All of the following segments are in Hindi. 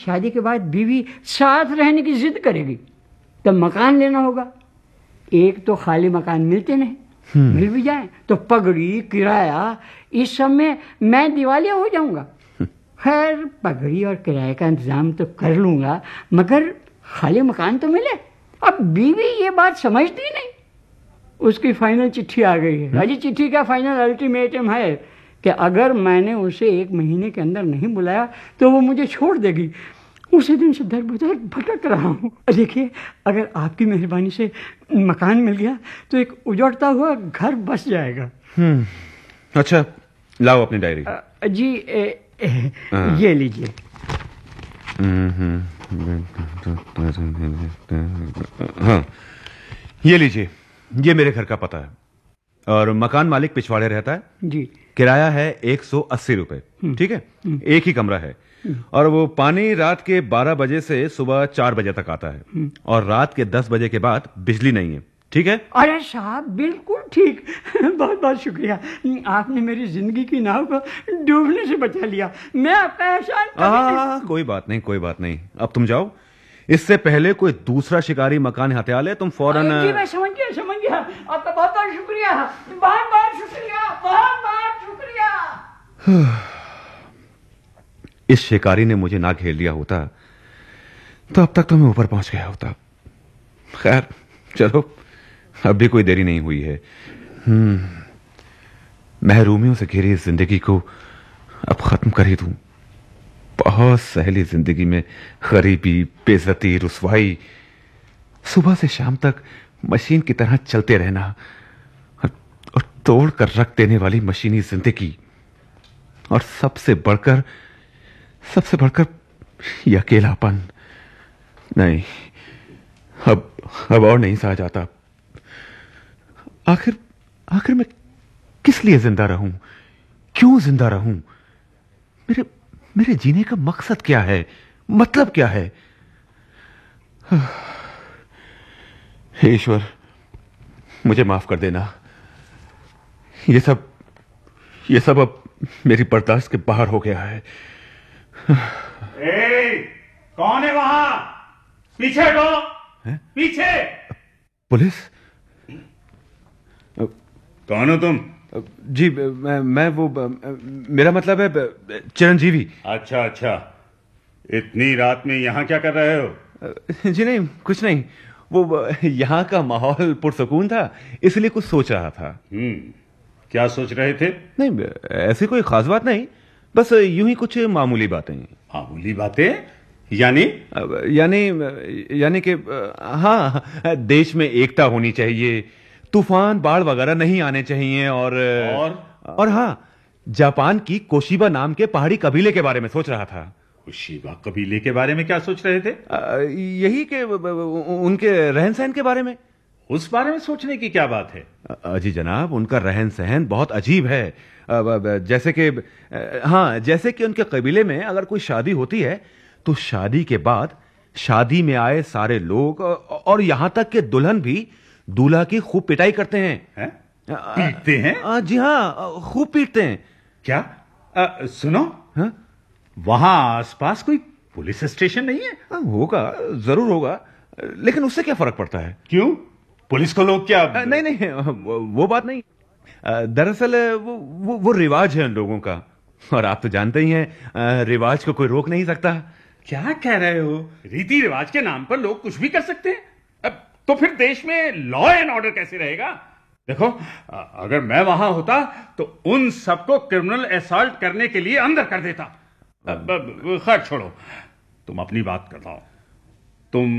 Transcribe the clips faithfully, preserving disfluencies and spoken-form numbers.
शादी के बाद बीवी साथ रहने की जिद करेगी तो मकान लेना होगा। एक तो खाली मकान मिलते नहीं, मिल भी जाए तो पगड़ी किराया, इस सब में मैं दिवालिया हो जाऊंगा। खैर पगड़ी और किराए का इंतजाम तो कर लूंगा, मगर खाली मकान तो मिले। अब बीवी ये बात समझती नहीं। उसकी फाइनल चिट्ठी आ गई है। राजी चिट्ठी का फाइनल अल्टीमेटम है कि अगर मैंने उसे एक महीने के अंदर नहीं बुलाया तो वो मुझे छोड़ देगी। उसी दिन से दर बदर भटक रहा हूँ। देखिए, अगर आपकी मेहरबानी से मकान मिल गया तो एक उजड़ता हुआ घर बस जाएगा। हम्म, अच्छा लाओ अपनी डायरी। आ, जी ए, ए, ये लीजिए। हाँ, ये लीजिए, ये मेरे घर का पता है और मकान मालिक पिछवाड़े रहता है जी। किराया है एक सौ अस्सी रुपए, ठीक है। एक ही कमरा है और वो पानी रात के बारह बजे से सुबह चार बजे तक आता है और रात के दस बजे के बाद बिजली नहीं है, ठीक है। अरे साहब बिल्कुल ठीक। बहुत बहुत शुक्रिया, आपने मेरी जिंदगी की नाव को डूबने से बचा लिया। मैं आपका एहसान हाँ, कोई बात नहीं, कोई बात नहीं। अब तुम जाओ, इससे पहले कोई दूसरा शिकारी मकान हत्या ले तुम फौरन। जी मैं समझ गया समझ गया आपका बहुत बहुत शुक्रिया, बहुत बहुत शुक्रिया, बहुत बहुत शुक्रिया। इस शिकारी ने मुझे ना घेर लिया होता तो अब तक तो मैं ऊपर पहुंच गया होता। खैर चलो, अब भी कोई देरी नहीं हुई है। हम्म महरूमियों से घिरी इस जिंदगी को अब खत्म कर ही दूं। बहुत सहेली जिंदगी में गरीबी, बेइज्जती, रुसवाई, सुबह से शाम तक मशीन की तरह चलते रहना और, और तोड़ कर रख देने वाली मशीनी जिंदगी, और सबसे बढ़कर सबसे बढ़कर यह अकेलापन। नहीं, अब अब और नहीं सहा जाता। आखिर आखिर मैं किस लिए जिंदा रहूं? क्यों जिंदा रहूं? मेरे मेरे जीने का मकसद क्या है? मतलब क्या है? हे ईश्वर, मुझे माफ कर देना। ये सब ये सब अब मेरी बर्दाश्त के बाहर हो गया है। ए, कौन है वहां? पीछे हटो, पीछे। पुलिस? कौन हो तुम? जी मैं, मैं वो मेरा मतलब है चिरंजीवी। अच्छा अच्छा, इतनी रात में यहां क्या कर रहे हो? जी नहीं, कुछ नहीं। वो यहाँ का माहौल पुरसकून था, इसलिए कुछ सोच रहा था। हम्म क्या सोच रहे थे? नहीं, ऐसी कोई खास बात नहीं, बस यूं ही कुछ मामूली बातें। मामूली बातें यानी? यानी यानी कि हाँ, देश में एकता होनी चाहिए, तूफान बाढ़ वगैरह नहीं आने चाहिए, और और और हाँ, जापान की कोशिबा नाम के पहाड़ी कबीले के बारे में सोच रहा था। कोशिबा कबीले के बारे में क्या सोच रहे थे? यही कि उनके रहन सहन के बारे में। उस बारे में सोचने की क्या बात है? जी जनाब, उनका रहन सहन बहुत अजीब है। जैसे कि हाँ, जैसे कि उनके कबीले में अगर कोई शादी होती है तो शादी के बाद शादी में आए सारे लोग और यहां तक कि दुल्हन भी दूल्हा की खूब पिटाई करते हैं। है? पीटते हैं? आ, जी हाँ, खूब पीटते हैं। क्या? आ, सुनो, हा? वहां आसपास कोई पुलिस स्टेशन नहीं है? आ, होगा, जरूर होगा, लेकिन उससे क्या फर्क पड़ता है? क्यों? पुलिस को लोग क्या? आ, नहीं नहीं, वो, वो बात नहीं। दरअसल वो, वो वो रिवाज है उन लोगों का, और आप तो जानते ही हैं, रिवाज को कोई रोक नहीं सकता। क्या कह रहे हो? रीति रिवाज के नाम पर लोग कुछ भी कर सकते हैं? अब तो फिर देश में लॉ एंड ऑर्डर कैसे रहेगा? देखो, अगर मैं वहां होता तो उन सबको क्रिमिनल असॉल्ट करने के लिए अंदर कर देता। खैर छोड़ो, तुम अपनी बात कर दो। तुम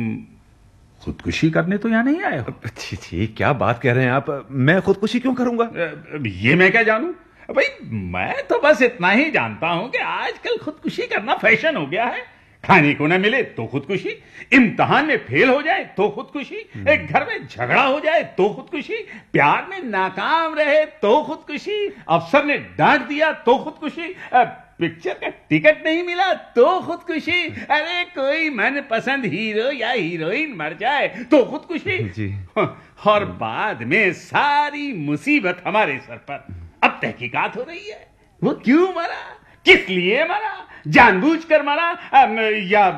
खुदकुशी करने तो यहां नहीं आए हो? छी छी, क्या बात कह रहे हैं आप? मैं खुदकुशी क्यों करूंगा? ये मैं क्या जानूं भाई, मैं तो बस इतना ही जानता हूं कि आजकल खुदकुशी करना फैशन हो गया है। खाने को ना मिले तो खुदकुशी, इम्तिहान में फेल हो जाए तो खुदकुशी, एक घर में झगड़ा हो जाए तो खुदकुशी, प्यार में नाकाम रहे तो खुदकुशी, अफसर ने डांट दिया तो खुदकुशी, पिक्चर का टिकट नहीं मिला तो खुदकुशी, अरे कोई मनपसंद हीरो या हीरोइन मर जाए तो खुदकुशी जी। और बाद में सारी मुसीबत हमारे सर पर। अब तहकीकात हो रही है, वो क्यों मरा, किस लिए मरा, जानबूझकर मरा या